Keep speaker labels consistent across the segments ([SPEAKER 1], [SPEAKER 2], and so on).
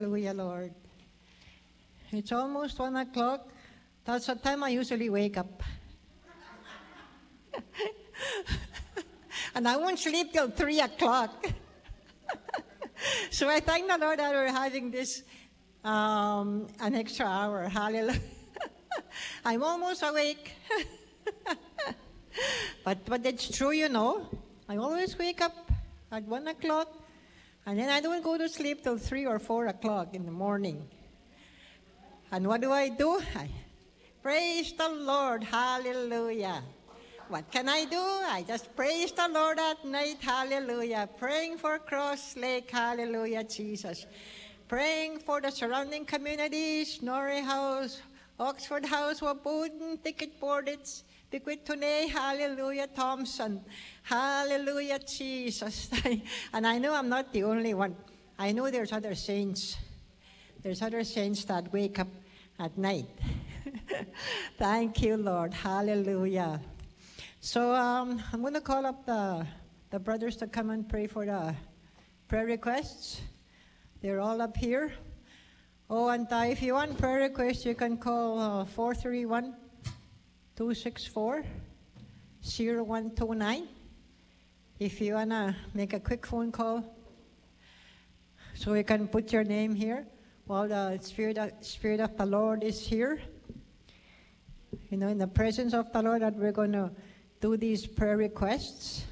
[SPEAKER 1] Hallelujah, Lord. It's almost 1 o'clock. That's the time I usually wake up. And I won't sleep till 3 o'clock. So I thank the Lord that we're having this an extra hour. Hallelujah. I'm almost awake. But it's true, you know. I always wake up at 1 o'clock, and then I don't go to sleep till 3 or 4 o'clock in the morning. And what do? I praise the Lord. Hallelujah. What can I do? I just praise the Lord at night. Hallelujah. Praying for Cross Lake. Hallelujah, Jesus. Praying for the surrounding communities, Norrie House, Oxford House, Wapuden, Ticket Portage, Piquitune, hallelujah, Thompson, hallelujah, Jesus. And I know I'm not the only one. I know there's other saints. There's other saints that wake up at night. Thank you, Lord, hallelujah. So I'm going to call up the brothers to come and pray for the prayer requests. They're all up here. Oh, and if you want prayer requests, you can call 431-264-0129. If you want to make a quick phone call, so you can put your name here while the Spirit of the Lord is here. You know, in the presence of the Lord, that we're going to do these prayer requests.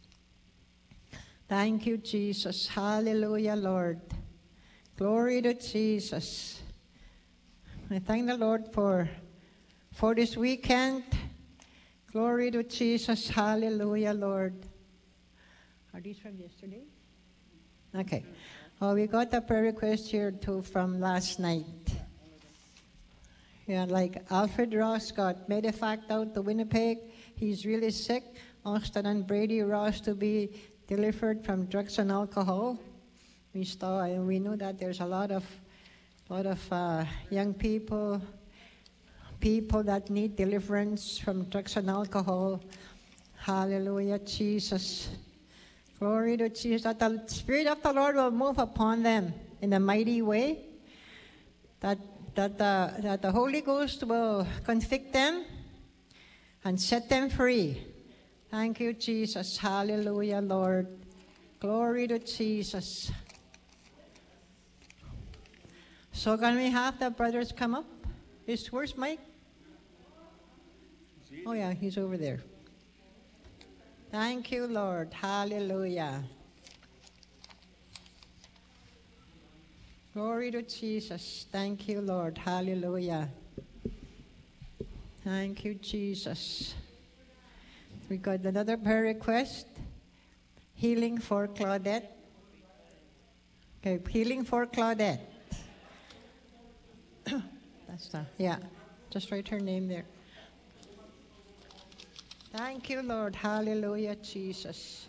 [SPEAKER 1] Thank you, Jesus. Hallelujah, Lord. Glory to Jesus. I thank the Lord for this weekend. Glory to Jesus. Hallelujah, Lord. Are these from yesterday? Okay. Oh, we got a prayer request here too from last night. Yeah, like Alfred Ross got medevac out to Winnipeg. He's really sick. Austin and Brady Ross to be delivered from drugs and alcohol. We know that there's a lot of young people that need deliverance from drugs and alcohol. Hallelujah, Jesus. Glory to Jesus. That the Spirit of the Lord will move upon them in a mighty way. That the Holy Ghost will convict them and set them free. Thank you, Jesus. Hallelujah, Lord. Glory to Jesus. So can we have the brothers come up? Where's Mike? Oh yeah, he's over there. Thank you, Lord. Hallelujah. Glory to Jesus. Thank you, Lord. Hallelujah. Thank you, Jesus. We got another prayer request. Healing for Claudette. Okay, healing for Claudette. Yeah, just write her name there. Thank you, Lord. Hallelujah, Jesus.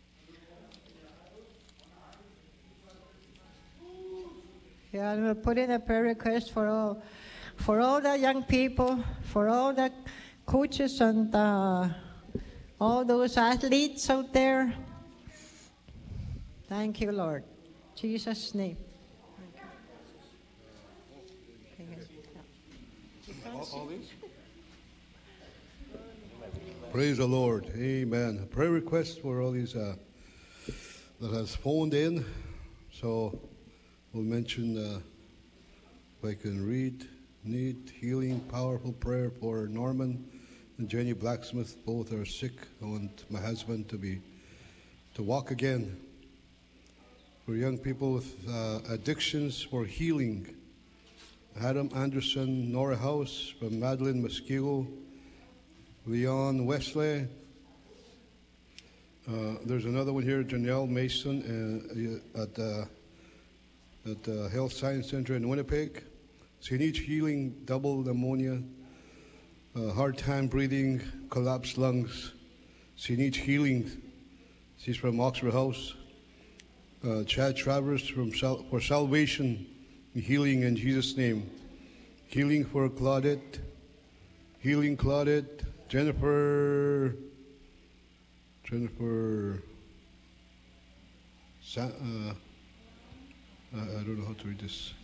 [SPEAKER 1] Yeah, and we'll put in a prayer request for all the young people, for all the coaches and all those athletes out there. Thank you, Lord. In Jesus' name.
[SPEAKER 2] All these? Praise the Lord. Amen. Prayer requests for all these that has phoned in. So we'll mention, if I can read, need healing, powerful prayer for Norman and Jenny Blacksmith. Both are sick. I want my husband to walk again. For young people with addictions, for healing. Adam Anderson, Norrie House, from Madeline Mosquito, Leon Wesley. There's another one here, Janelle Mason, at the Health Science Center in Winnipeg. She needs healing, double pneumonia, hard time breathing, collapsed lungs. She needs healing. She's from Oxford House. Chad Travers for salvation. Healing in Jesus' name. Healing for Claudette. Healing Claudette. Jennifer I don't know how to read this.